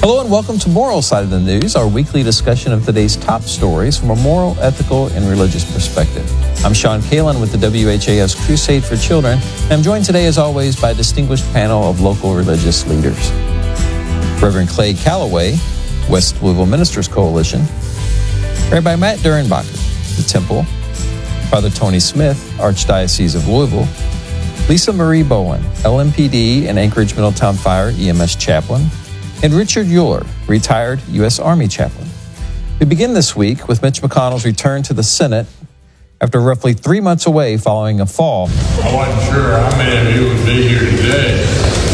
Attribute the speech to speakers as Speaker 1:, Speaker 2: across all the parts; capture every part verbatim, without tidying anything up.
Speaker 1: Hello and welcome to Moral Side of the News, our weekly discussion of today's top stories from a moral, ethical, and religious perspective. I'm Sean Kalin with the W H A S Crusade for Children, and I'm joined today, as always, by a distinguished panel of local religious leaders. Reverend Clay Calloway, West Louisville Ministers Coalition, Rabbi Matt Durenbacher, the Temple, Father Tony Smith, Archdiocese of Louisville, Lisa Marie Bowen, L M P D and Anchorage Middletown Fire E M S Chaplain, and Richard Euler, retired U S Army Chaplain. We begin this week with Mitch McConnell's return to the Senate after roughly three months away following a fall.
Speaker 2: I wasn't sure how many of you would be here today,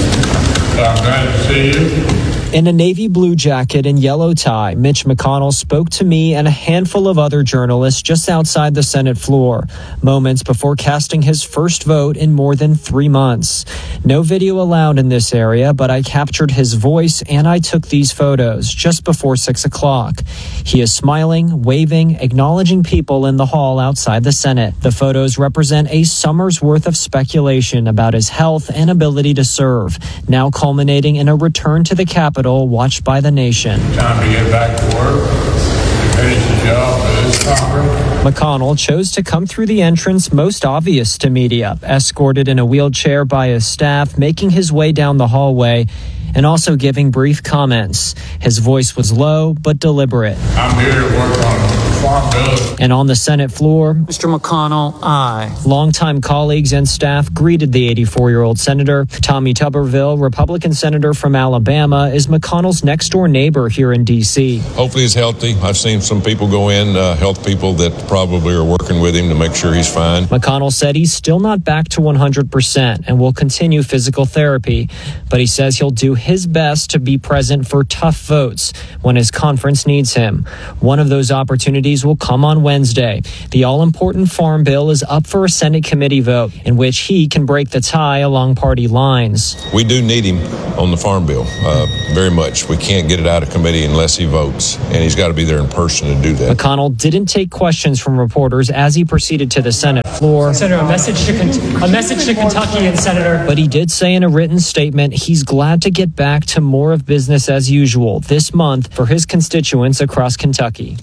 Speaker 2: so I'm glad to see you.
Speaker 3: In a navy blue jacket and yellow tie, Mitch McConnell spoke to me and a handful of other journalists just outside the Senate floor, moments before casting his first vote in more than three months. No video allowed in this area, but I captured his voice and I took these photos just before six o'clock. He is smiling, waving, acknowledging people in the hall outside the Senate. The photos represent a summer's worth of speculation about his health and ability to serve, now culminating in a return to the Capitol watched by the nation.
Speaker 2: Time to get back to work and finish the job for this Congress.
Speaker 3: McConnell chose to come through the entrance most obvious to media, escorted in a wheelchair by his staff, making his way down the hallway, and also giving brief comments. His voice was low but deliberate.
Speaker 2: I'm here to work on the farm bill.
Speaker 3: And on the Senate floor,
Speaker 4: Mister McConnell, aye.
Speaker 3: Longtime colleagues and staff greeted the eighty-four-year-old senator. Tommy Tuberville, Republican senator from Alabama, is McConnell's next-door neighbor here in D C.
Speaker 5: Hopefully he's healthy. I've seen some people go in, uh, health people that probably are working with him to make sure he's fine.
Speaker 3: McConnell said he's still not back to one hundred percent and will continue physical therapy, but he says he'll do his best to be present for tough votes when his conference needs him. One of those opportunities will come on Wednesday. The all-important farm bill is up for a Senate committee vote in which he can break the tie along party lines.
Speaker 5: We do need him on the farm bill, uh, very much. We can't get it out of committee unless he votes, and he's got to be there in person to do that.
Speaker 3: McConnell didn't take questions from reporters as he proceeded to the Senate floor.
Speaker 6: Senator, a message to Kent- a message to Kentuckians, Senator.
Speaker 3: But he did say in a written statement he's glad to get back to more of business as usual this month for his constituents across Kentucky.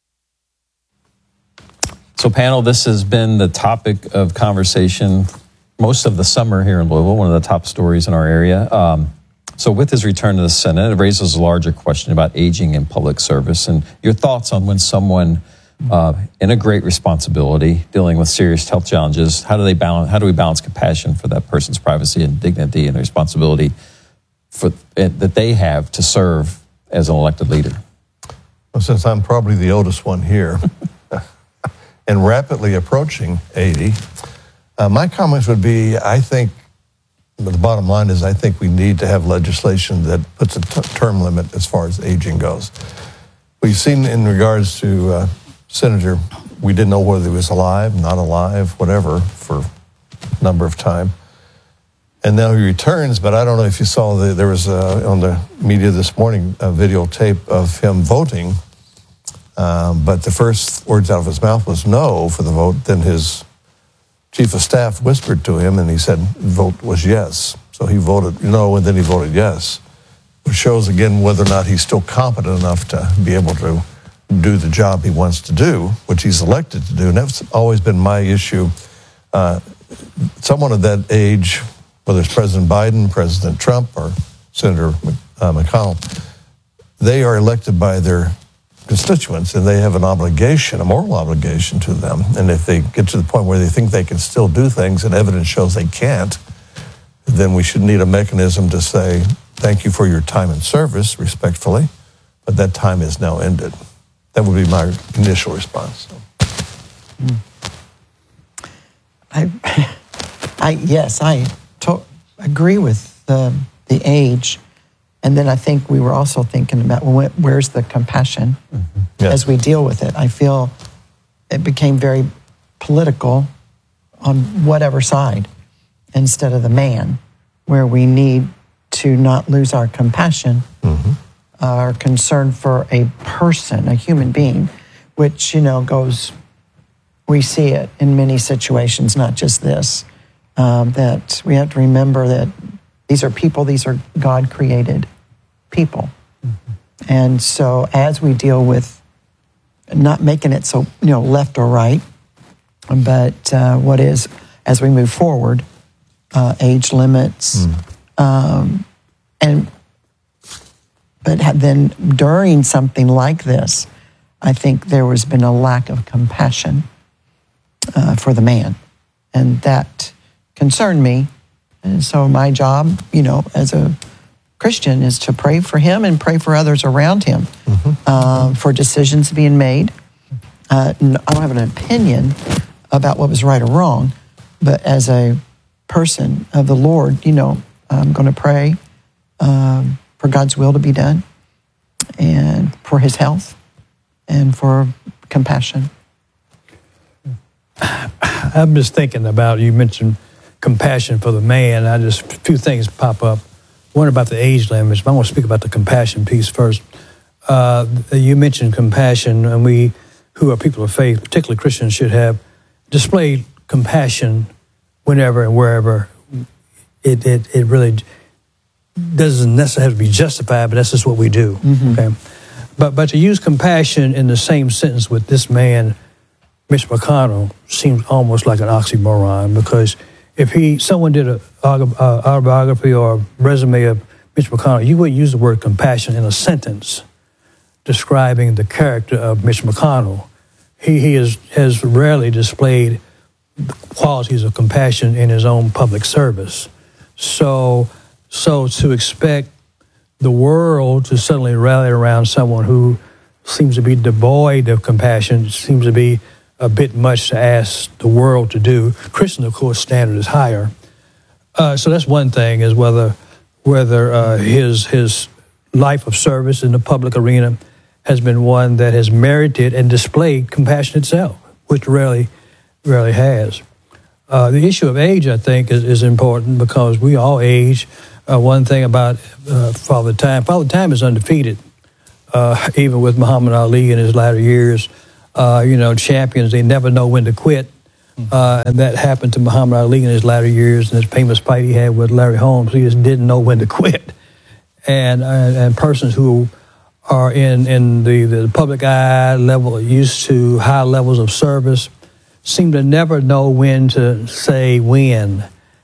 Speaker 1: So, panel, this has been the topic of conversation most of the summer here in Louisville, one of the top stories in our area. Um, so with his return to the Senate, it raises a larger question about aging in public service and your thoughts on when someone uh, in a great responsibility, dealing with serious health challenges, how do they balance, how do we balance compassion for that person's privacy and dignity and responsibility for that they have to serve as an elected leader?
Speaker 7: Well, since I'm probably the oldest one here and rapidly approaching eighty, uh, my comments would be, I think, the bottom line is I think we need to have legislation that puts a t- term limit as far as aging goes. We've seen in regards to uh, Senator, we didn't know whether he was alive, not alive, whatever, for a number of time. And now he returns, but I don't know if you saw, the, there was uh, on the media this morning a videotape of him voting, um, but the first words out of his mouth was no for the vote. Then his chief of staff whispered to him, and he said the vote was yes. So he voted no, and then he voted yes, which shows again whether or not he's still competent enough to be able to do the job he wants to do, which he's elected to do. And that's always been my issue. Uh, someone of that age, whether it's President Biden, President Trump, or Senator uh, McConnell, they are elected by their constituents, and they have an obligation, a moral obligation to them. And if they get to the point where they think they can still do things and evidence shows they can't, then we should need a mechanism to say, thank you for your time and service, respectfully, but that time is now ended. That would be my initial response.
Speaker 8: I, I yes, I to- agree with the, the age. And then I think we were also thinking about, well, where's the compassion mm-hmm. yes. as we deal with it? I feel it became very political on whatever side instead of the man, where we need to not lose our compassion, mm-hmm. our concern for a person, a human being, which, you know, goes, we see it in many situations, not just this, um, that we have to remember that these are people, these are God-created people. And so as we deal with not making it so, you know, left or right, but uh, what is, as we move forward, uh, age limits, mm. um, and but then during something like this, I think there has been a lack of compassion uh, for the man, and that concerned me. And so my job, you know, as a Christian, is to pray for him and pray for others around him mm-hmm. uh, for decisions being made. Uh, I don't have an opinion about what was right or wrong, but as a person of the Lord, you know, I'm going to pray um, for God's will to be done and for his health and for compassion.
Speaker 9: I'm just thinking about, you mentioned compassion for the man. I just, a few things pop up. One about the age limits, but I want to speak about the compassion piece first. Uh, you mentioned compassion, and we, who are people of faith, particularly Christians, should have displayed compassion whenever and wherever. It it, it really doesn't necessarily have to be justified, but that's just what we do. Mm-hmm. Okay, but but to use compassion in the same sentence with this man, Mitch McConnell, seems almost like an oxymoron, because if he someone did an autobiography or resume of Mitch McConnell, you wouldn't use the word compassion in a sentence describing the character of Mitch McConnell. He he is, has rarely displayed the qualities of compassion in his own public service. So, so to expect the world to suddenly rally around someone who seems to be devoid of compassion seems to be a bit much to ask the world to do. Christian, of course, standard is higher. Uh, so that's one thing, is whether whether uh, his his life of service in the public arena has been one that has merited and displayed compassion itself, which rarely rarely has. Uh, the issue of age, I think, is, is important, because we all age. Uh, one thing about uh, Father Time, Father Time is undefeated, uh, even with Muhammad Ali in his latter years. Uh, you know, champions, they never know when to quit. Uh, and that happened to Muhammad Ali in his latter years, and his famous fight he had with Larry Holmes. He just didn't know when to quit. And and, and persons who are in, in the, the public eye level, used to high levels of service, seem to never know when to say when,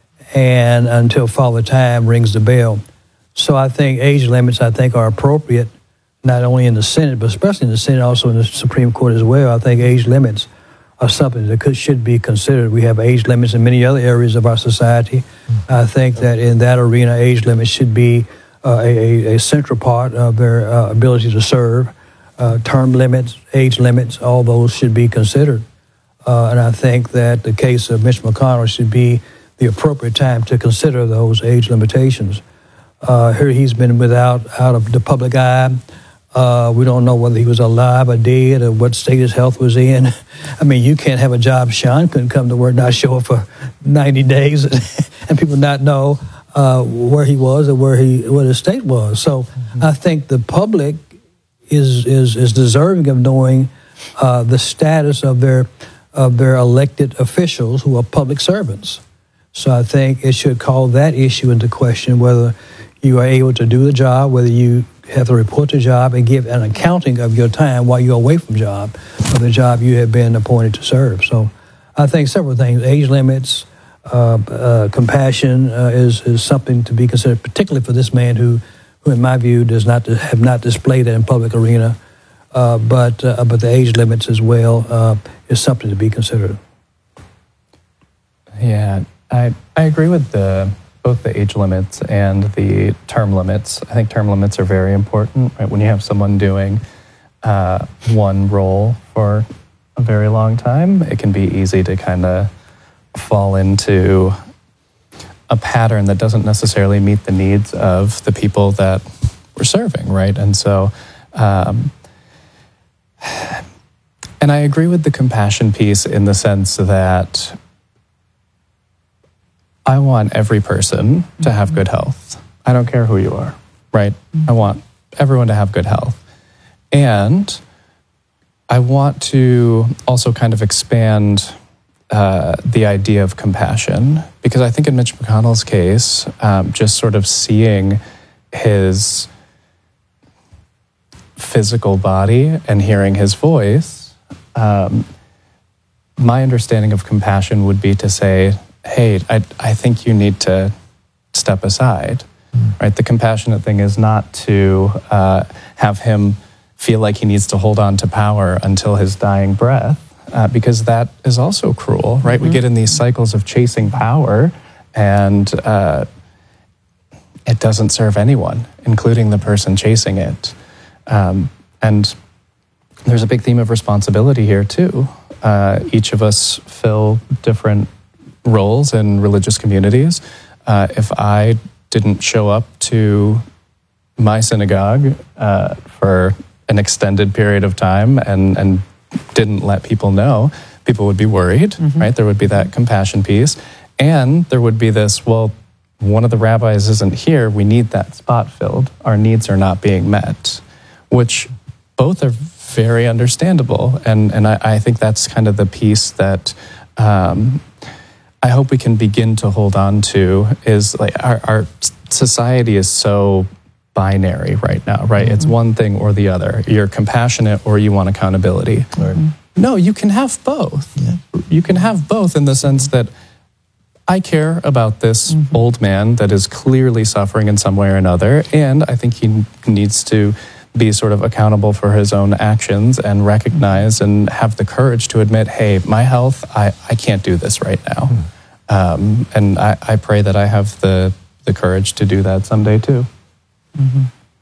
Speaker 9: and until Father Time rings the bell. So I think age limits, I think, are appropriate, not only in the Senate, but especially in the Senate, also in the Supreme Court as well. I think age limits are something that could, should be considered. We have age limits in many other areas of our society. I think that in that arena, age limits should be uh, a, a central part of their uh, ability to serve. Uh, term limits, age limits, all those should be considered. Uh, and I think that the case of Mitch McConnell should be the appropriate time to consider those age limitations. Uh, here he's been without out of the public eye. Uh, we don't know whether he was alive or dead or what state his health was in. I mean, you can't have a job. Sean couldn't come to work, not show up for ninety days, and people not know uh, where he was or where he what his state was. So mm-hmm. I think the public is is is deserving of knowing uh, the status of their of their elected officials who are public servants. So I think it should call that issue into question, whether you are able to do the job, whether you have to report the job and give an accounting of your time while you're away from job, or the job you have been appointed to serve. So I think several things, age limits, uh, uh, compassion uh, is, is something to be considered, particularly for this man who, who in my view, does not have not displayed that in public arena. Uh, but uh, but the age limits as well uh, is something to be considered.
Speaker 10: Yeah, I I agree with the both the age limits and the term limits. I think term limits are very important. Right? When you have someone doing uh, one role for a very long time, it can be easy to kind of fall into a pattern that doesn't necessarily meet the needs of the people that we're serving, right? And so, um, and I agree with the compassion piece in the sense that I want every person to have good health. I don't care who you are, right? I want everyone to have good health. And I want to also kind of expand uh, the idea of compassion, because I think in Mitch McConnell's case, um, just sort of seeing his physical body and hearing his voice, um, my understanding of compassion would be to say, hey, I, I think you need to step aside, mm. right? The compassionate thing is not to uh, have him feel like he needs to hold on to power until his dying breath, uh, because that is also cruel, right? Mm-hmm. We get in these cycles of chasing power, and uh, it doesn't serve anyone, including the person chasing it. Um, and there's a big theme of responsibility here, too. Uh, each of us fill different roles in religious communities. Uh, if I didn't show up to my synagogue uh, for an extended period of time and, and didn't let people know, people would be worried, mm-hmm. right? There would be that compassion piece. And there would be this, well, one of the rabbis isn't here, we need that spot filled. Our needs are not being met, which both are very understandable. And, and I, I think that's kind of the piece that um, I hope we can begin to hold on to, is like our, our society is so binary right now, right? Mm-hmm. It's one thing or the other. You're compassionate or you want accountability. Right. No, you can have both. Yeah. You can have both in the sense that I care about this mm-hmm. old man that is clearly suffering in some way or another, and I think he needs to be sort of accountable for his own actions and recognize and have the courage to admit, hey, my health, I, I can't do this right now. Mm. Um, and I, I pray that I have the, the courage to do that someday too.
Speaker 11: Mm-hmm.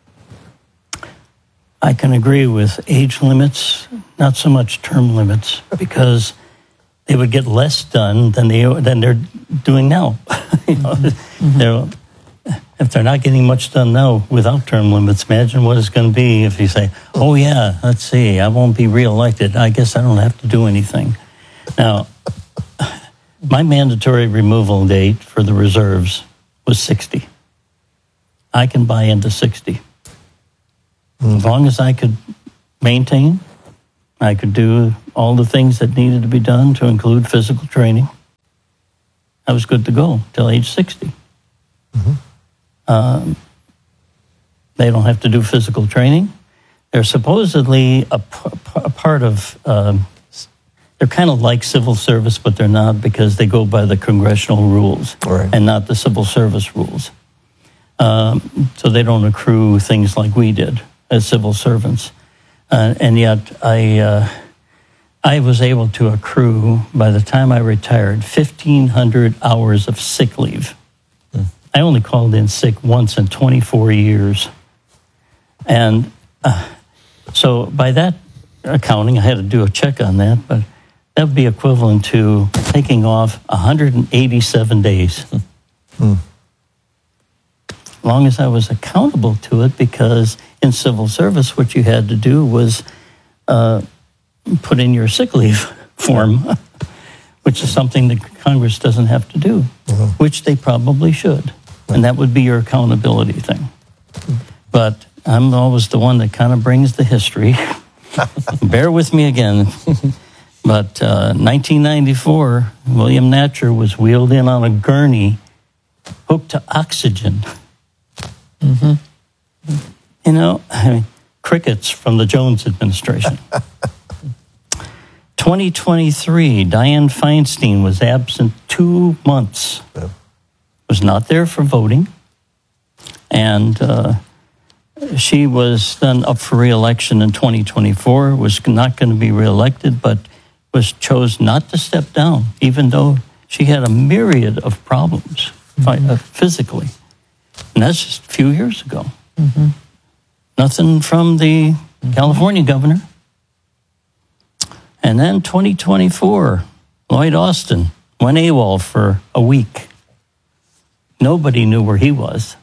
Speaker 11: I can agree with age limits, not so much term limits, because they would get less done than they than they're doing now. you know, mm-hmm. they're, if they're not getting much done now without term limits, imagine what it's going to be if you say, "Oh yeah, let's see, I won't be reelected. I guess I don't have to do anything." Now, my mandatory removal date for the reserves was sixty. I can buy into sixty. Mm. As long as I could maintain, I could do all the things that needed to be done to include physical training, I was good to go till age sixty. Mm-hmm. Um, they don't have to do physical training. They're supposedly a, a part of, um, they're kind of like civil service, but they're not, because they go by the congressional rules right. and not the civil service rules. Um, so they don't accrue things like we did as civil servants. Uh, and yet I uh, I was able to accrue, by the time I retired, fifteen hundred hours of sick leave. Mm. I only called in sick once in twenty-four years. And uh, so by that accounting, I had to do a check on that, but that would be equivalent to taking off one hundred eighty-seven days. Mm. As long as I was accountable to it, because in civil service, what you had to do was uh, put in your sick leave form, which is something that Congress doesn't have to do, mm-hmm. which they probably should. Right. And that would be your accountability thing. But I'm always the one that kind of brings the history. Bear with me again. But uh, nineteen ninety-four, William Natcher was wheeled in on a gurney hooked to oxygen. Mm-hmm. You know, I mean, crickets from the Jones administration. twenty twenty-three, Dianne Feinstein was absent two months. Yeah. Was not there for voting. And uh, she was then up for re-election in twenty twenty-four, was not going to be re-elected, but was chose not to step down, even though she had a myriad of problems mm-hmm. uh, physically. And that's just a few years ago. Mm-hmm. Nothing from the mm-hmm. California governor. And then twenty twenty-four, Lloyd Austin went AWOL for a week. Nobody knew where he was.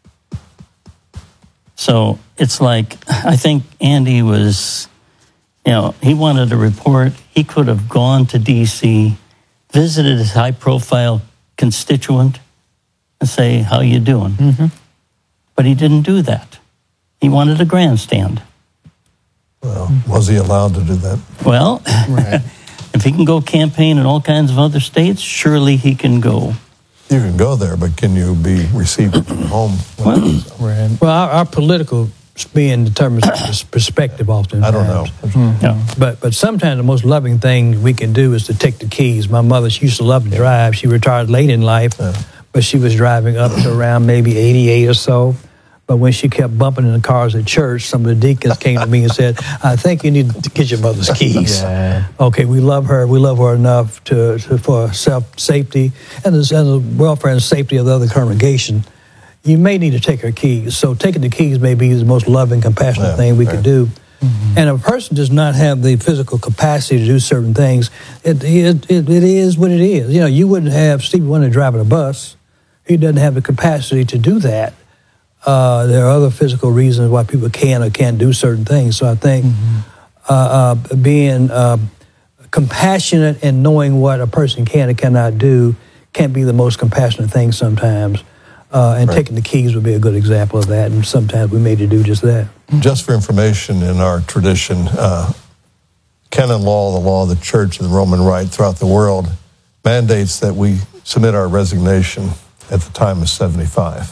Speaker 11: So it's like, I think Andy was, you know, he wanted a report. He could have gone to D C, visited his high-profile constituent, and say, how you doing? Mm-hmm. But he didn't do that. He wanted a grandstand.
Speaker 7: Well, was he allowed to do that?
Speaker 11: Well, right. If he can go campaign in all kinds of other states, surely he can go.
Speaker 7: You can go there, but can you be received at home?
Speaker 9: Well, right. well our, our political being determined perspective often.
Speaker 7: I don't know.
Speaker 9: Yeah. But but sometimes the most loving thing we can do is to take the keys. My mother, she used to love to drive. She retired late in life, yeah. but she was driving up to around maybe eighty-eight or so. But when she kept bumping in the cars at church, some of the deacons came to me and said, I think you need to get your mother's keys. Yeah. Okay, we love her. We love her enough to, to for self-safety and the, and the welfare and safety of the other congregation. You may need to take her keys. So taking the keys may be the most loving, compassionate yeah, thing we right. could do. Mm-hmm. And if a person does not have the physical capacity to do certain things, it, it, it, it is what it is. You know, you wouldn't have Stevie Wonder driving a bus. He doesn't have the capacity to do that. Uh, there are other physical reasons why people can or can't do certain things. So I think mm-hmm. uh, uh, being uh, compassionate and knowing what a person can and cannot do can be the most compassionate thing sometimes. Uh, and right. taking the keys would be a good example of that. And sometimes we may need to do just that.
Speaker 7: Just for information, in our tradition, uh, canon law, the law of the church and the Roman Rite throughout the world, mandates that we submit our resignation at the time of seventy-five.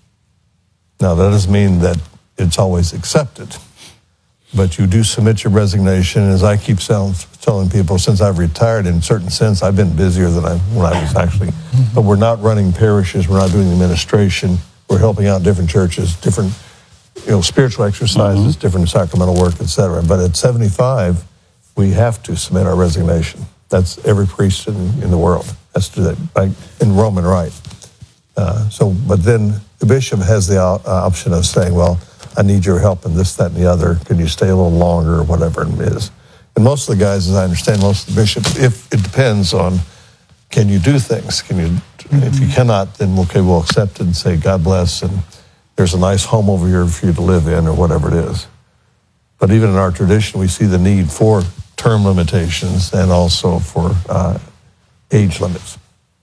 Speaker 7: Now, that doesn't mean that it's always accepted, but you do submit your resignation. As I keep telling, telling people, since I've retired, in a certain sense, I've been busier than I when I was actually. But we're not running parishes. We're not doing the administration. We're helping out different churches, different, you know, spiritual exercises, mm-hmm. different sacramental work, et cetera. But at seventy-five, we have to submit our resignation. That's every priest in, in the world has to do that by, in Roman Rite. Uh, so, but then the bishop has the uh, option of saying, well, I need your help in this, that, and the other. Can you stay a little longer or whatever it is? And most of the guys, as I understand, most of the bishops, if it depends on, can you do things? Can you? Mm-hmm. If you cannot, then okay, we'll accept it and say, God bless, and there's a nice home over here for you to live in or whatever it is. But even in our tradition, we see the need for term limitations and also for uh, age limits.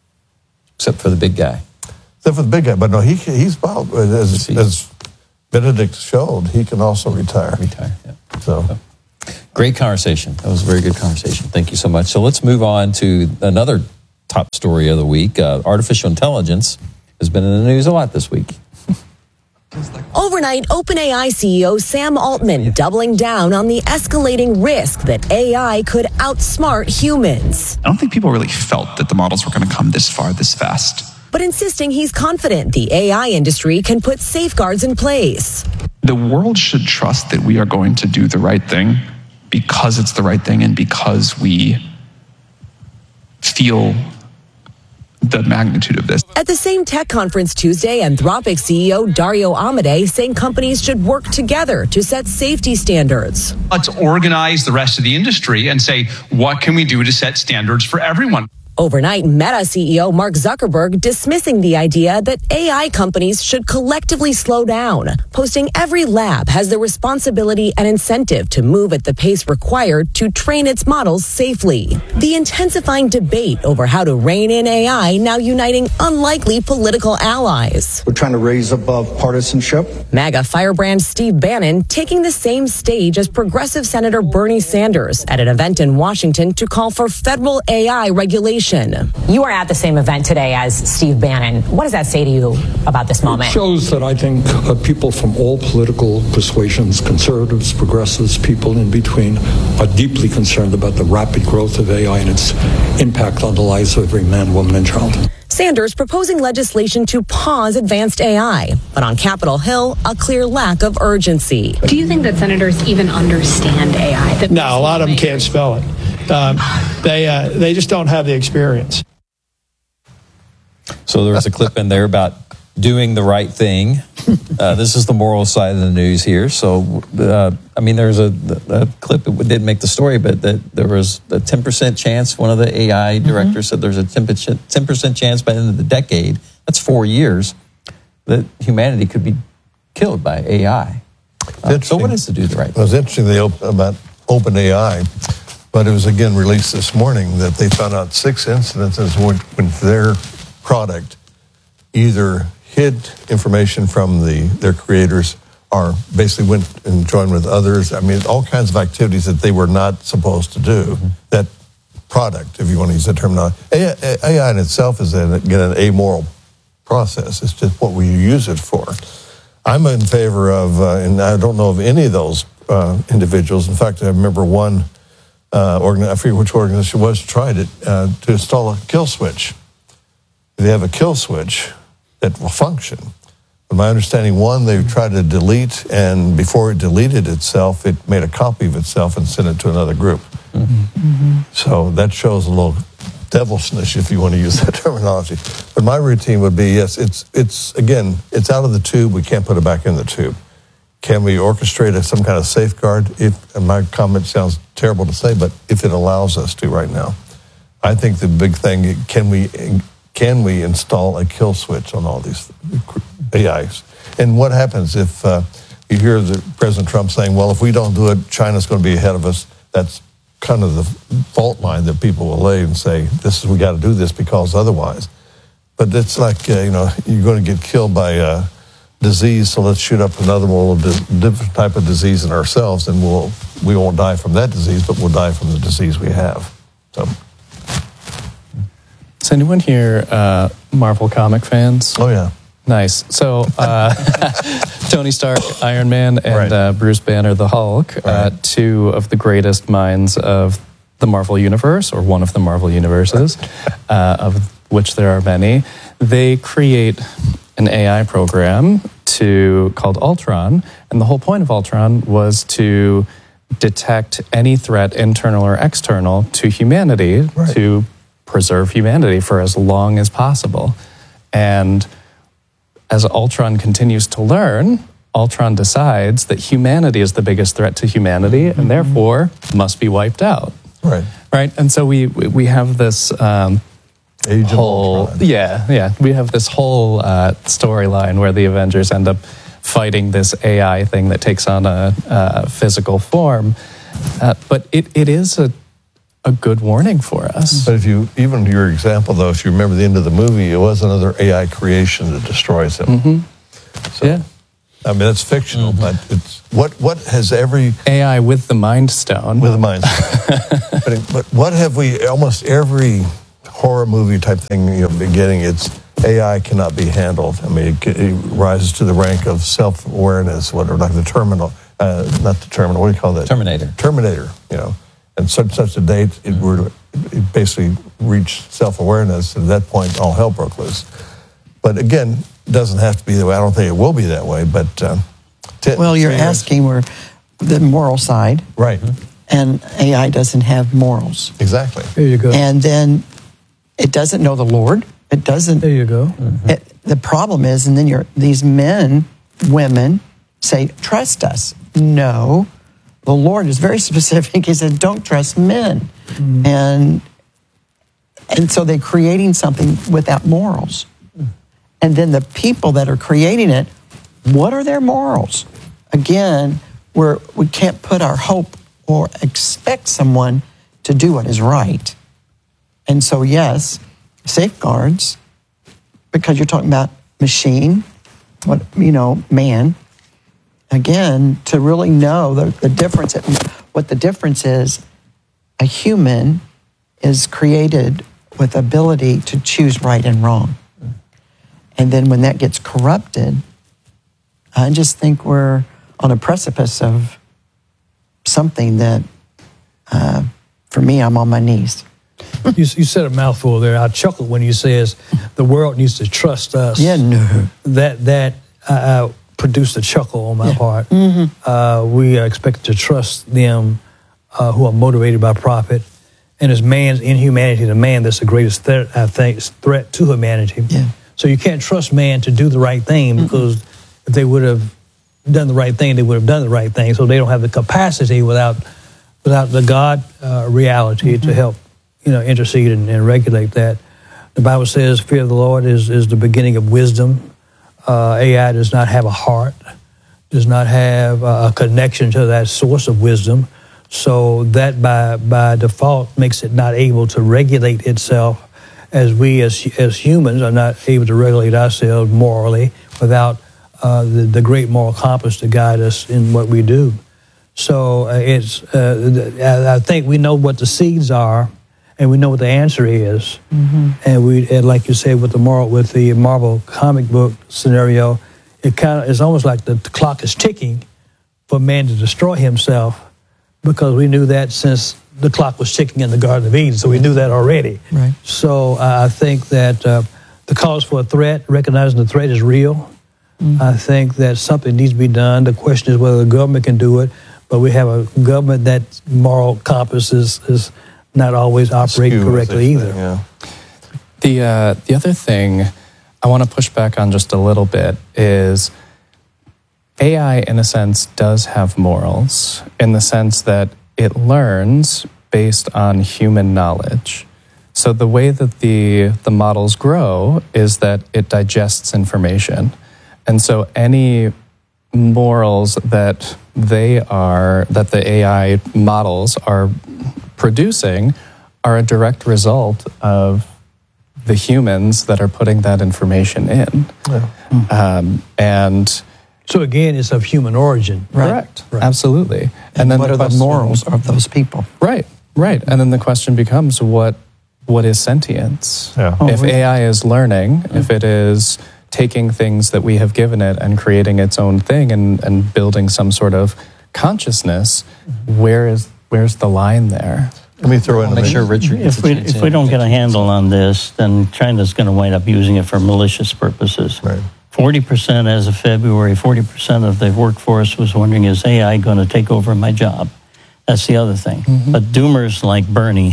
Speaker 1: Except for the big guy.
Speaker 7: Except for the big guy. But no, he he's about, as, as Benedict showed, he can also retire.
Speaker 1: Retire, yeah.
Speaker 7: So.
Speaker 1: so. Great conversation. That was a very good conversation. Thank you so much. So let's move on to another top story of the week. Uh, artificial intelligence has been in the news a lot this week.
Speaker 12: Overnight, OpenAI C E O Sam Altman doubling down on the escalating risk that A I could outsmart humans.
Speaker 13: I don't think people really felt that the models were going to come this far, this fast.
Speaker 12: But insisting he's confident the A I industry can put safeguards in place.
Speaker 13: The world should trust that we are going to do the right thing because it's the right thing and because we feel the magnitude of this.
Speaker 12: At the same tech conference Tuesday, Anthropic C E O Dario Amodei saying companies should work together to set safety standards.
Speaker 14: Let's organize the rest of the industry and say, what can we do to set standards for everyone?
Speaker 12: Overnight, Meta C E O Mark Zuckerberg dismissing the idea that A I companies should collectively slow down, posting every lab has the responsibility and incentive to move at the pace required to train its models safely. The intensifying debate over how to rein in A I now uniting unlikely political allies.
Speaker 15: We're trying to raise above partisanship.
Speaker 12: MAGA firebrand Steve Bannon taking the same stage as progressive Senator Bernie Sanders at an event in Washington to call for federal A I regulation.
Speaker 16: You are at the same event today as Steve Bannon. What does that say to you about this moment?
Speaker 17: It shows that I think uh, people from all political persuasions, conservatives, progressives, people in between, are deeply concerned about the rapid growth of A I and its impact on the lives of every man, woman, and child.
Speaker 12: Sanders proposing legislation to pause advanced A I, but on Capitol Hill, a clear lack of urgency.
Speaker 18: Do you think that senators even understand A I? That
Speaker 19: no, a lot of them can't spell it. Um, they uh, they just don't have the experience.
Speaker 1: So there was a clip in there about doing the right thing. Uh, this is the moral side of the news here. So, uh, I mean, there's a, a clip, it didn't make the story, but that there was a ten percent chance, one of the A I directors mm-hmm. said there's a ten percent chance by the end of the decade, that's four years, that humanity could be killed by A I. Uh, so what is to do the right thing?
Speaker 7: It was interesting they op- about OpenAI, but it was again released this morning that they found out six incidences when, when their product either hid information from the their creators or basically went and joined with others. I mean, all kinds of activities that they were not supposed to do. Mm-hmm. That product, if you want to use that terminology, A I in itself is an, again, an amoral process. It's just what we use it for. I'm in favor of, uh, and I don't know of any of those uh, individuals. In fact, I remember one, uh, organ- I forget which organization it was, tried it, uh, to install a kill switch. They have a kill switch that will function. But my understanding, one, they tried to delete, and before it deleted itself, it made a copy of itself and sent it to another group. Mm-hmm. Mm-hmm. So that shows a little devilshness, if you want to use that terminology. But my routine would be, yes, it's, it's again, it's out of the tube. We can't put it back in the tube. Can we orchestrate a, some kind of safeguard? If, and my comment sounds terrible to say, but if it allows us to right now. I think the big thing, can we, can we install a kill switch on all these A Is? And what happens if uh, you hear the President Trump saying, well, if we don't do it, China's going to be ahead of us? That's kind of the fault line that people will lay and say, this is, we got to do this because otherwise. But it's like, uh, you know, you're going to get killed by a disease, so let's shoot up another one, different type of disease in ourselves, and we'll, we won't die from that disease, but we'll die from the disease we have. So.
Speaker 10: Is anyone here uh, Marvel comic fans?
Speaker 7: Oh, yeah.
Speaker 10: Nice. So, uh, Tony Stark, Iron Man, and right. uh, Bruce Banner, the Hulk, right. uh, two of the greatest minds of the Marvel Universe, or one of the Marvel universes, uh, of which there are many. They create an A I program to called Ultron, and the whole point of Ultron was to detect any threat, internal or external, to humanity, right. to preserve humanity for as long as possible. And as Ultron continues to learn, Ultron decides that humanity is the biggest threat to humanity, mm-hmm. and therefore must be wiped out.
Speaker 7: Right.
Speaker 10: Right. And so we we have this um,
Speaker 7: Age
Speaker 10: whole
Speaker 7: of Ultron.
Speaker 10: yeah yeah we have this whole uh, storyline where the Avengers end up fighting this A I thing that takes on a, a physical form, uh, but it, it is a a good warning for us.
Speaker 7: But if you, even your example though, if you remember the end of the movie, it was another A I creation that destroys him.
Speaker 10: Mm-hmm.
Speaker 7: So,
Speaker 10: yeah.
Speaker 7: I mean, that's fictional, mm-hmm. but it's, what, what has every...
Speaker 10: A I with the Mind Stone.
Speaker 7: With the Mind Stone. but, but what have we, almost every horror movie type thing, you know, beginning, it's A I cannot be handled. I mean, it, it rises to the rank of self-awareness, whatever, like the terminal, uh, not the terminal, what do you call that?
Speaker 1: Terminator.
Speaker 7: Terminator, you know. And such such a date, it were it basically reached self-awareness. And at that point, all hell broke loose. But again, it doesn't have to be that way. I don't think it will be that way. But um, t-
Speaker 8: well, you're asking where the moral side,
Speaker 7: right?
Speaker 8: And A I doesn't have morals.
Speaker 7: Exactly.
Speaker 9: There you go.
Speaker 8: And then it doesn't know the Lord. It doesn't.
Speaker 9: There you go. Mm-hmm.
Speaker 8: It, the problem is, and then you're these men, women say, "Trust us." No. The Lord is very specific. He said, don't trust men. Mm. And and so they're creating something without morals. Mm. And then the people that are creating it, what are their morals? Again, we're, we can't put our hope or expect someone to do what is right. And so, yes, safeguards, because you're talking about machine, what you know, man. Again, to really know the, the difference, what the difference is, a human is created with ability to choose right and wrong. And then when that gets corrupted, I just think we're on a precipice of something that, uh, for me, I'm on my knees.
Speaker 9: you, you said a mouthful there. I chuckled when you says the world needs to trust us.
Speaker 8: Yeah, no.
Speaker 9: That, that, uh, produced a chuckle on my
Speaker 8: yeah.
Speaker 9: part.
Speaker 8: Mm-hmm.
Speaker 9: Uh, we are expected to trust them uh, who are motivated by profit. And as man's inhumanity to man, that's the greatest threat, I think, threat to humanity.
Speaker 8: Yeah.
Speaker 9: So you can't trust man to do the right thing, because mm-hmm. if they would have done the right thing, they would have done the right thing. So they don't have the capacity without without the God uh, reality mm-hmm. to help, you know, intercede and, and regulate that. The Bible says fear of the Lord is, is the beginning of wisdom. Uh, A I does not have a heart, does not have a connection to that source of wisdom. So that by by default makes it not able to regulate itself, as we as as humans are not able to regulate ourselves morally without uh, the, the great moral compass to guide us in what we do. So uh, it's uh, I think we know what the seeds are, and we know what the answer is. Mm-hmm. And we, and like you said, with the moral, with the Marvel comic book scenario, you kind of, it's almost like the, the clock is ticking for man to destroy himself, because we knew that since the clock was ticking in the Garden of Eden, so we knew that already.
Speaker 8: Right.
Speaker 9: So uh, I think that uh, the cause for a threat, recognizing the threat is real. Mm-hmm. I think that something needs to be done. The question is whether the government can do it, but we have a government that moral compass is, is not always operating
Speaker 7: Skew,
Speaker 9: correctly either.
Speaker 7: Say, yeah.
Speaker 10: The uh, the other thing I want to push back on just a little bit is A I, in a sense, does have morals in the sense that it learns based on human knowledge. So the way that the the models grow is that it digests information. And so any morals that they are, that the A I models are producing are a direct result of the humans that are putting that information in.
Speaker 9: Yeah.
Speaker 10: Um, and
Speaker 9: so again, it's of human origin.
Speaker 8: Right.
Speaker 10: Correct.
Speaker 9: Right.
Speaker 10: Absolutely. And,
Speaker 8: And,
Speaker 10: then
Speaker 8: what
Speaker 10: the
Speaker 8: are the
Speaker 10: question-
Speaker 8: morals of those people?
Speaker 10: Right, right. And then the question becomes, what what is sentience?
Speaker 7: Yeah.
Speaker 10: If A I is learning, if it is taking things that we have given it and creating its own thing and, and building some sort of consciousness, where is where's the line there?
Speaker 7: Let me throw in a
Speaker 1: Make
Speaker 7: minute.
Speaker 1: sure Richard gets
Speaker 11: If
Speaker 1: a
Speaker 11: we,
Speaker 1: chance
Speaker 11: if
Speaker 1: in.
Speaker 11: we don't get a handle on this, then China's going to wind up using it for malicious purposes.
Speaker 7: Right.
Speaker 11: forty percent as of February, forty percent of the workforce was wondering, is A I going to take over my job? That's the other thing.
Speaker 1: Mm-hmm.
Speaker 11: But doomers like Bernie,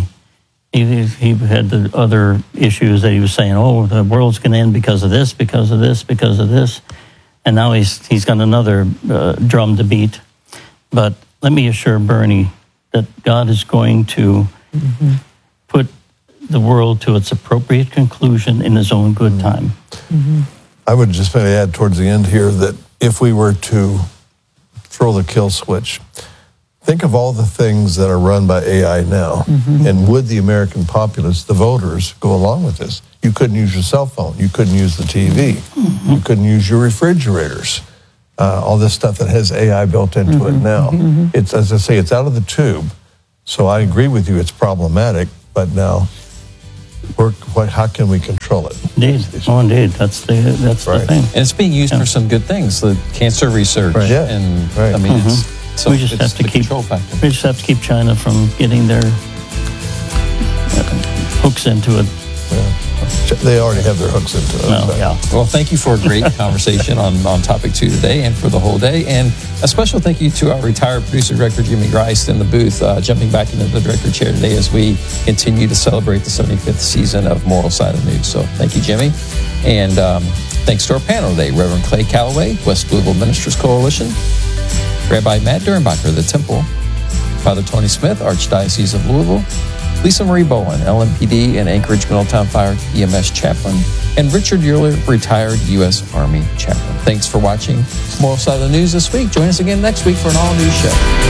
Speaker 11: he, he had the other issues that he was saying, oh, the world's going to end because of this, because of this, because of this. And now he's he's got another uh, drum to beat. But let me assure Bernie that God is going to mm-hmm. put the world to its appropriate conclusion in his own good time.
Speaker 8: Mm-hmm.
Speaker 7: I would just maybe add towards the end here that if we were to throw the kill switch, think of all the things that are run by A I now, mm-hmm. and would the American populace, the voters, go along with this? You couldn't use your cell phone. You couldn't use the T V. Mm-hmm. You couldn't use your refrigerators. Uh, all this stuff that has A I built into mm-hmm. it now. Mm-hmm. It's, as I say, it's out of the tube. So I agree with you, it's problematic, but now, we're, what, how can we control it?
Speaker 11: Indeed. Oh, indeed. That's the that's
Speaker 7: Right.
Speaker 11: the thing.
Speaker 1: And it's being used
Speaker 11: Yeah.
Speaker 1: for some good things, the cancer research.
Speaker 7: Right. Yeah.
Speaker 1: And
Speaker 7: Right.
Speaker 1: I mean,
Speaker 11: Mhm.
Speaker 1: it's, so
Speaker 11: we just
Speaker 1: it's
Speaker 11: have to
Speaker 1: the
Speaker 11: keep
Speaker 1: control factor.
Speaker 11: we just have to keep China from getting their uh, hooks into it.
Speaker 7: They already have their hooks into it.
Speaker 11: No,
Speaker 7: so.
Speaker 11: yeah.
Speaker 1: Well, thank you for a great conversation on, on topic two today and for the whole day. And a special thank you to our retired producer director, Jimmy Rice, in the booth, uh, jumping back into the director chair today as we continue to celebrate the seventy-fifth season of Moral Side of the News. So thank you, Jimmy. And um, thanks to our panel today, Reverend Clay Calloway, West Louisville Ministers Coalition, Rabbi Matt Dernbacher of the Temple, Father Tony Smith, Archdiocese of Louisville, Lisa Marie Bowen, L M P D and Anchorage Middletown Fire E M S Chaplain, and Richard Euler, retired U S Army Chaplain. Thanks for watching Moral Side of the News this week. Join us again next week for an all-new show.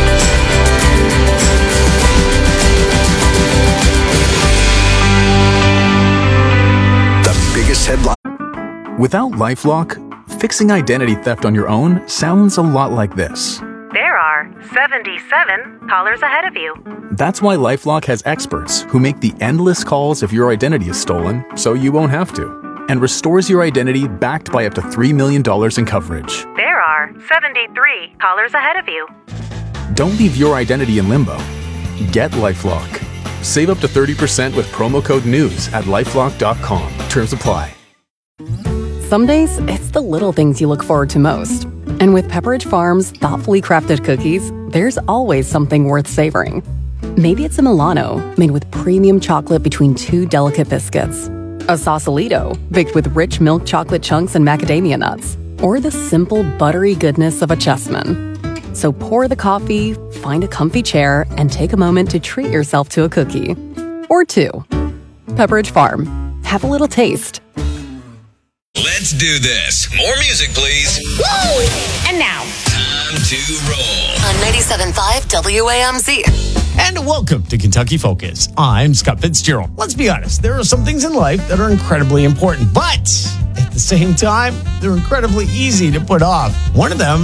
Speaker 20: The biggest headline. Without LifeLock, fixing identity theft on your own sounds a lot like this.
Speaker 21: There are seventy-seven callers ahead of you.
Speaker 20: That's why LifeLock has experts who make the endless calls if your identity is stolen so you won't have to, and restores your identity backed by up to three million dollars in coverage.
Speaker 21: There are seventy-three callers ahead of you.
Speaker 20: Don't leave your identity in limbo. Get LifeLock. Save up to thirty percent with promo code NEWS at lifelock dot com. Terms apply.
Speaker 22: Some days, it's the little things you look forward to most. And with Pepperidge Farm's thoughtfully crafted cookies, there's always something worth savoring. Maybe it's a Milano, made with premium chocolate between two delicate biscuits. A Sausalito, baked with rich milk chocolate chunks and macadamia nuts. Or the simple, buttery goodness of a Chessman. So pour the coffee, find a comfy chair, and take a moment to treat yourself to a cookie. Or two. Pepperidge Farm. Have a little taste.
Speaker 23: Let's do this. More music, please.
Speaker 24: Woo! And now,
Speaker 23: time to roll.
Speaker 24: on ninety-seven point five W A M Z.
Speaker 25: And welcome to Kentucky Focus. I'm Scott Fitzgerald. Let's be honest, there are some things in life that are incredibly important, but at the same time, they're incredibly easy to put off. One of them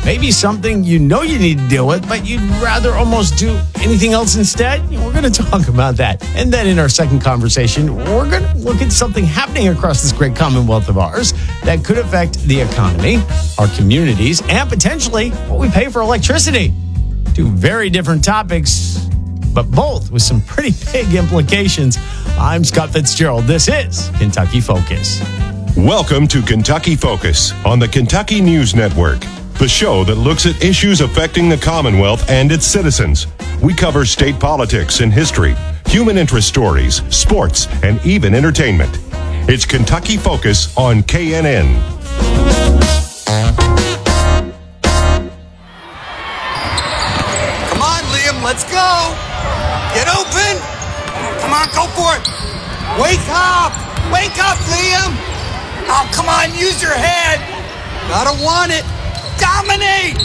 Speaker 25: Maybe something you know you need to deal with, but you'd rather almost do anything else instead? We're going to talk about that. And then in our second conversation, we're going to look at something happening across this great Commonwealth of ours that could affect the economy, our communities, and potentially what we pay for electricity. Two very different topics, but both with some pretty big implications. I'm Scott Fitzgerald. This is Kentucky Focus.
Speaker 2: Welcome to Kentucky Focus on the Kentucky News Network, the show that looks at issues affecting the Commonwealth and its citizens. We cover state politics and history, human interest stories, sports, and even entertainment. It's Kentucky Focus on K N N.
Speaker 3: Come on, Liam, let's go. Get open. Come on, go for it. Wake up. Wake up, Liam. Oh, come on, use your head. Gotta want it. Dominate.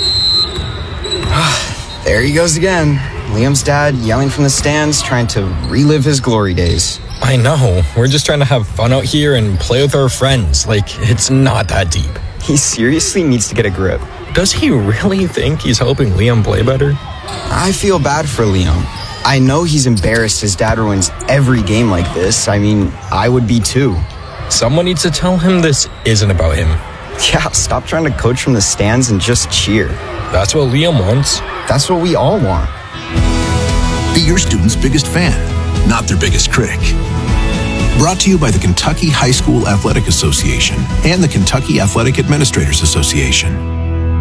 Speaker 4: There he goes again. Liam's dad yelling from the stands, trying to relive his glory days.
Speaker 5: I know. We're just trying to have fun out here and play with our friends. Like, it's not that deep.
Speaker 4: He seriously needs to get a grip.
Speaker 5: Does he really think he's helping Liam play better?
Speaker 4: I feel bad for Liam. I know he's embarrassed his dad ruins every game like this. I mean, I would be too.
Speaker 5: Someone needs to tell him this isn't about him.
Speaker 4: Yeah, stop trying to coach from the stands and just cheer.
Speaker 5: That's what Liam wants.
Speaker 4: That's what we all want.
Speaker 6: Be your student's biggest fan, not their biggest critic. Brought to you by the Kentucky High School Athletic Association and the Kentucky Athletic Administrators Association.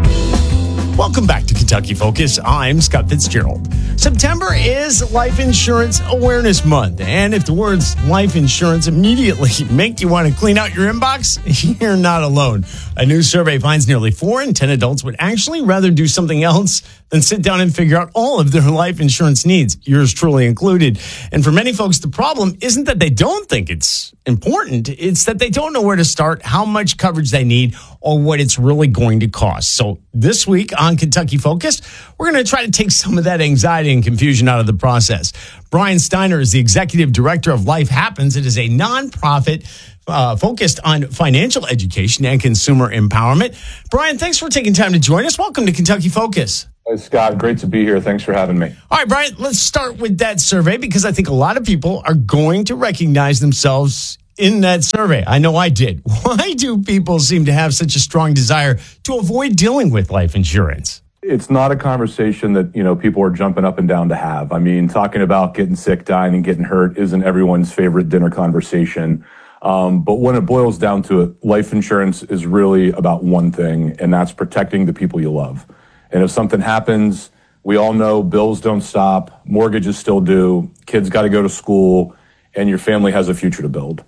Speaker 25: Welcome back to Kentucky Focus. I'm Scott Fitzgerald. September is Life Insurance Awareness Month. And if the words life insurance immediately make you want to clean out your inbox, you're not alone. A new survey finds nearly four in ten adults would actually rather do something else than sit down and figure out all of their life insurance needs, yours truly included. And for many folks, the problem isn't that they don't think it's important. It's that they don't know where to start, how much coverage they need, or what it's really going to cost. So this week on Kentucky Focus, we're going to try to take some of that anxiety and confusion out of the process. Brian Steiner is the executive director of Life Happens. It is a nonprofit uh, focused on financial education and consumer empowerment. Brian, thanks for taking time to join us. Welcome to Kentucky Focus.
Speaker 26: Hey, Scott, great to be here. Thanks for having me.
Speaker 25: All right, Brian, let's start with that survey because I think a lot of people are going to recognize themselves in that survey. I know I did. Why do people seem to have such a strong desire to avoid dealing with life insurance?
Speaker 26: It's not a conversation that, you know, people are jumping up and down to have. I mean, talking about getting sick, dying, and getting hurt isn't everyone's favorite dinner conversation. Um, but when it boils down to it, life insurance is really about one thing, and that's protecting the people you love. And if something happens, we all know bills don't stop, mortgages still do, kids got to go to school, and your family has a future to build.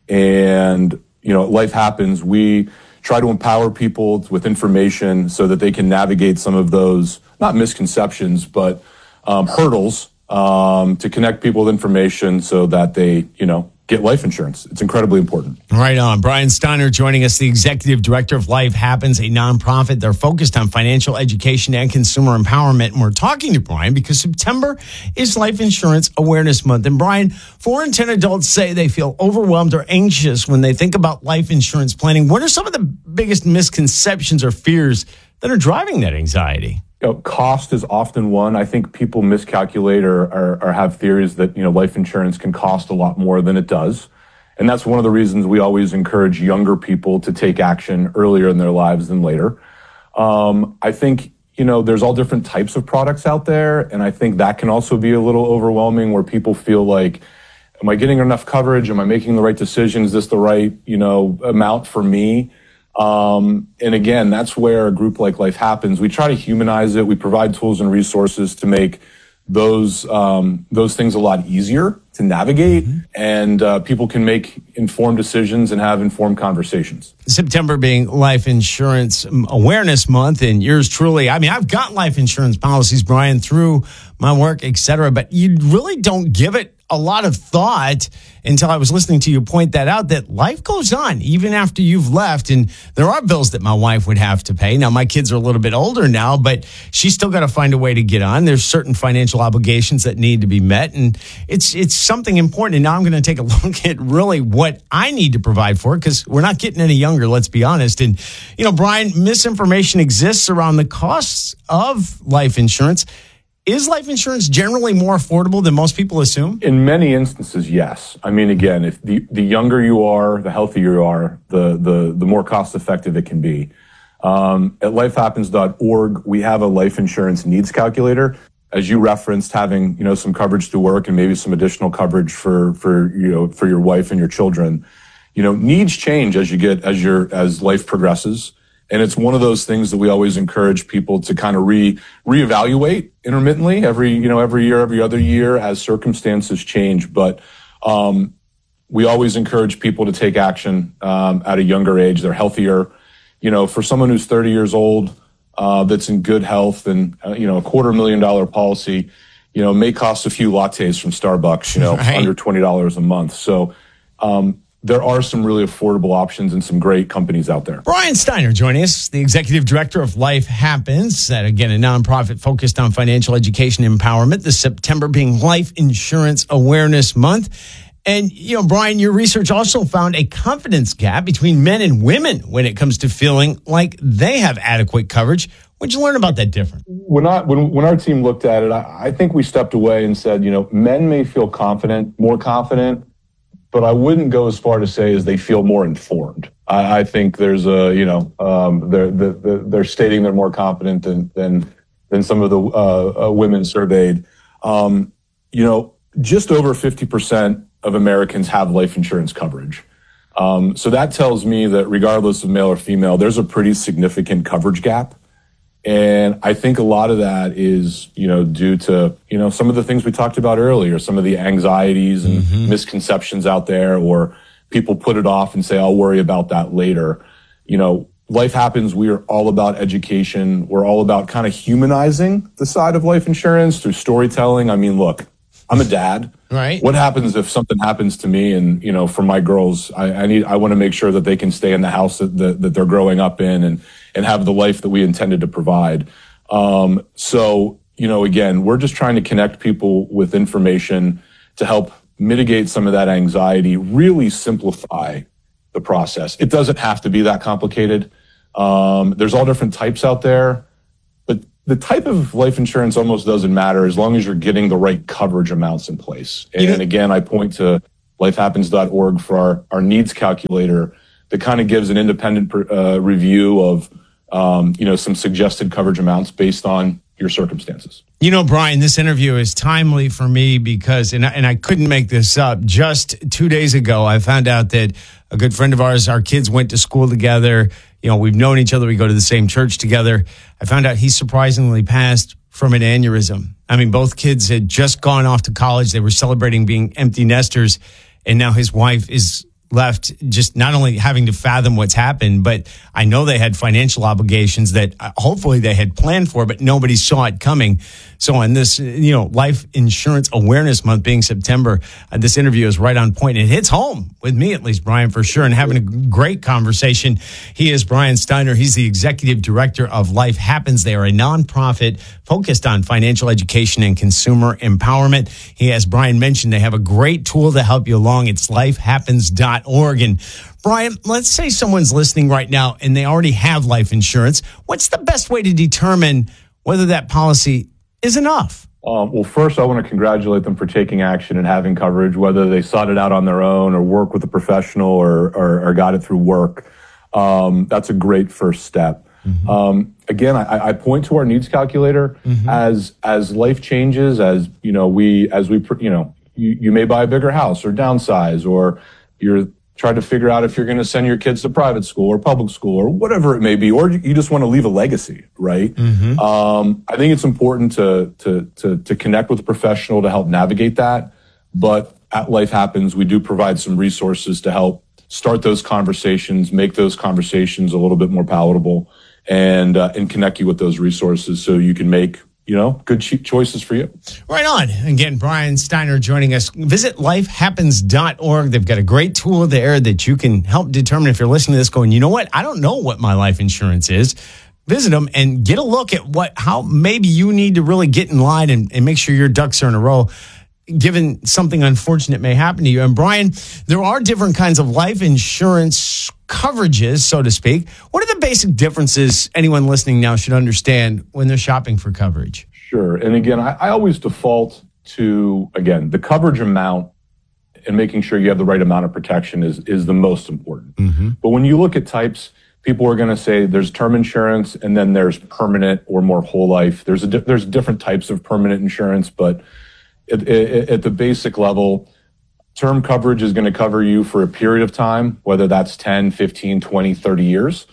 Speaker 26: And, you know, life happens. We try to empower people with information so that they can navigate some of those, not misconceptions, but um, hurdles um, to connect people with information so that they, you know, get life insurance. It's incredibly important.
Speaker 25: Right on. Brian Steiner joining us, the executive director of Life Happens, a nonprofit. They're focused on financial education and consumer empowerment. And we're talking to Brian because September is Life Insurance Awareness Month. And Brian, four in ten adults say they feel overwhelmed or anxious when they think about life insurance planning. What are some of the biggest misconceptions or fears that are driving that anxiety?
Speaker 26: You know, cost is often one. I think people miscalculate or, or, or have theories that, you know, life insurance can cost a lot more than it does. And that's one of the reasons we always encourage younger people to take action earlier in their lives than later. Um, I think, you know, there's all different types of products out there. And I think that can also be a little overwhelming where people feel like, am I getting enough coverage? Am I making the right decision? Is this the right, you know, amount for me? Um, and again, that's where a group like Life Happens. We try to humanize it. We provide tools and resources to make those um, those things a lot easier to navigate, mm-hmm. and uh, people can make informed decisions and have informed conversations.
Speaker 25: September being Life Insurance Awareness Month, and yours truly. I mean, I've got life insurance policies, Brian, through my work, et cetera, but you really don't give it a lot of thought until I was listening to you point that out, that life goes on even after you've left. And there are bills that my wife would have to pay. Now, my kids are a little bit older now, but she's still got to find a way to get on. There's certain financial obligations that need to be met. And it's it's something important. And now I'm going to take a look at really what I need to provide for, because we're not getting any younger, let's be honest. And, you know, Brian, misinformation exists around the costs of life insurance. Is life insurance generally more affordable than most people assume?
Speaker 26: In many instances, yes. I mean, again, if the, the younger you are, the healthier you are, the the, the more cost effective it can be. Um, at life happens dot org, we have a life insurance needs calculator. As you referenced, having, you know, some coverage to work and maybe some additional coverage for, for, you know, for your wife and your children. You know, needs change as you get, as your, as life progresses. And it's one of those things that we always encourage people to kind of re reevaluate intermittently every, you know, every year, every other year as circumstances change. But, um, we always encourage people to take action, um, at a younger age. They're healthier. You know, for someone who's thirty years old, uh, that's in good health, and, uh, you know, a quarter million dollar policy, you know, may cost a few lattes from Starbucks, you know, right. under twenty dollars a month. So, um, there are some really affordable options and some great companies out there.
Speaker 25: Brian Steiner joining us, the executive director of Life Happens, that again, a nonprofit focused on financial education empowerment, this September being Life Insurance Awareness Month. And, you know, Brian, your research also found a confidence gap between men and women when it comes to feeling like they have adequate coverage. What'd you learn about that difference?
Speaker 26: When, I, when, when our team looked at it, I, I think we stepped away and said, you know, men may feel confident, more confident, but I wouldn't go as far to say as they feel more informed. I, I think there's a, you know, um, they're, they're, they're stating they're more confident than, than, than some of the uh, uh, women surveyed. Um, you know, just over fifty percent of Americans have life insurance coverage. Um, so that tells me that regardless of male or female, there's a pretty significant coverage gap. And I think a lot of that is, you know, due to, you know, some of the things we talked about earlier, some of the anxieties and mm-hmm. misconceptions out there, or people put it off and say, I'll worry about that later. You know, Life Happens, we are all about education. We're all about kind of humanizing the side of life insurance through storytelling. I mean, look, I'm a dad.
Speaker 25: Right.
Speaker 26: What happens if something happens to me? And, you know, for my girls, I, I need, I want to make sure that they can stay in the house that, that, that they're growing up in, and, and have the life that we intended to provide. Um, so, you know, again, we're just trying to connect people with information to help mitigate some of that anxiety, really simplify the process. It doesn't have to be that complicated. Um, there's all different types out there, but the type of life insurance almost doesn't matter as long as you're getting the right coverage amounts in place. And, and again, I point to life happens dot org for our, our needs calculator that kind of gives an independent uh, review of, um, you know, some suggested coverage amounts based on your circumstances.
Speaker 25: You know, Brian, this interview is timely for me because, and I, and I couldn't make this up, just two days ago, I found out that a good friend of ours, our kids went to school together. You know, we've known each other. We go to the same church together. I found out he surprisingly passed from an aneurysm. I mean, both kids had just gone off to college. They were celebrating being empty nesters. And now his wife is left just not only having to fathom what's happened, but I know they had financial obligations that uh, hopefully they had planned for, but nobody saw it coming. So on this, you know, Life Insurance Awareness Month being September, uh, this interview is right on point. It hits home with me, at least, Brian, for sure, and having a great conversation. He is Brian Steiner. He's the executive director of Life Happens. They are a nonprofit focused on financial education and consumer empowerment. He, as Brian mentioned, they have a great tool to help you along. It's life happens dot org. And Brian, let's say someone's listening right now and they already have life insurance. What's the best way to determine whether that policy is enough?
Speaker 26: Um, well, first, I want to congratulate them for taking action and having coverage, whether they sought it out on their own or work with a professional or, or, or got it through work. Um, that's a great first step. Mm-hmm. Um, again, I, I point to our needs calculator. Mm-hmm. as as life changes, as you know, we as we you know, you, you may buy a bigger house or downsize, or you're trying to figure out if you're going to send your kids to private school or public school or whatever it may be, or you just want to leave a legacy, right? Mm-hmm. Um, I think it's important to, to, to, to connect with a professional to help navigate that. But at Life Happens, we do provide some resources to help start those conversations, make those conversations a little bit more palatable, and, uh, and connect you with those resources so you can make you know, good cho- choices for you.
Speaker 25: Right on. Again, Brian Steiner joining us. Visit life happens dot org. They've got a great tool there that you can help determine if you're listening to this going, you know what? I don't know what my life insurance is. Visit them and get a look at what, how maybe you need to really get in line and, and make sure your ducks are in a row, given something unfortunate may happen to you. And Brian, there are different kinds of life insurance coverages, so to speak. What are the basic differences anyone listening now should understand when they're shopping for coverage?
Speaker 26: Sure. And again, I, I always default to, again, the coverage amount and making sure you have the right amount of protection is, is the most important.
Speaker 25: Mm-hmm.
Speaker 26: But when you look at types, people are going to say there's term insurance and then there's permanent or more whole life. There's a, there's different types of permanent insurance, but at, at, at the basic level, term coverage is going to cover you for a period of time, whether that's ten, fifteen, twenty, thirty years.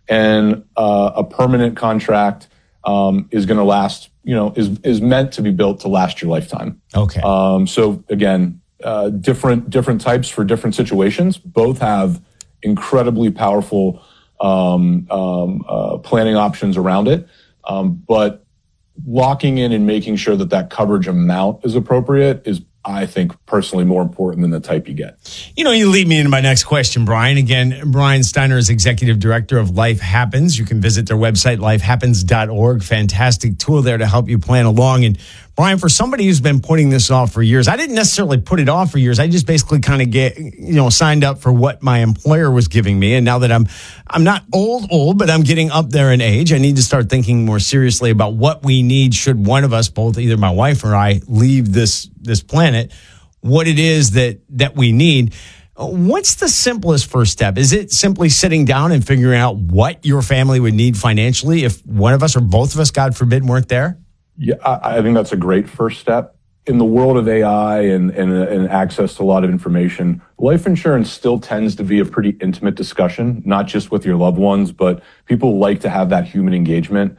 Speaker 26: And uh, a permanent contract um, is going to last, you know, is, is meant to be built to last your lifetime.
Speaker 25: Okay.
Speaker 26: Um, so again, uh, different, different types for different situations. Both have incredibly powerful um, um, uh, planning options around it. Um, but locking in and making sure that that coverage amount is appropriate is, I think, personally more important than the type you get.
Speaker 25: You know, you lead me into my next question, Brian. Again, Brian Steiner is Executive Director of Life Happens. You can visit their website, life happens dot org. Fantastic tool there to help you plan along. And Brian, for somebody who's been putting this off for years, I didn't necessarily put it off for years. I just basically kind of get, you know, signed up for what my employer was giving me. And now that I'm, I'm not old, old, but I'm getting up there in age, I need to start thinking more seriously about what we need should one of us, both either my wife or I, leave this, this planet, what it is that, that we need. What's the simplest first step? Is it simply sitting down and figuring out what your family would need financially if one of us or both of us, God forbid, weren't there?
Speaker 26: Yeah, I, I think that's a great first step. In the world of A I and, and, and access to a lot of information, life insurance still tends to be a pretty intimate discussion, not just with your loved ones, but people like to have that human engagement.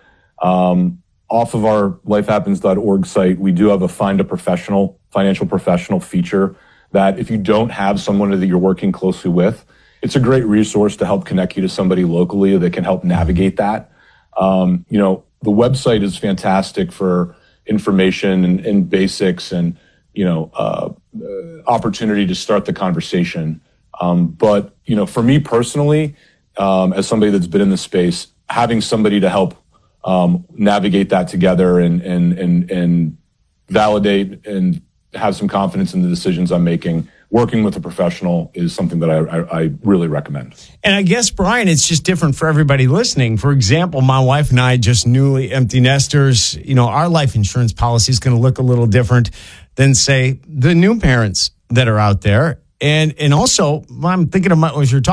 Speaker 26: Um, off of our life happens dot org site, we do have a find a professional, financial professional feature that if you don't have someone that you're working closely with, it's a great resource to help connect you to somebody locally that can help navigate that. Um, you know, the website is fantastic for information and, and basics and, you know, uh, uh, opportunity to start the conversation. Um, but, you know, for me personally, um, as somebody that's been in the space, having somebody to help um, navigate that together and, and, and, and validate and have some confidence in the decisions I'm making, working with a professional is something that I, I, I really recommend.
Speaker 25: And I guess, Brian, it's just different for everybody listening. For example, my wife and I, just newly empty nesters, you know, our life insurance policy is going to look a little different than, say, the new parents that are out there. And and also, I'm thinking of my, as you're talking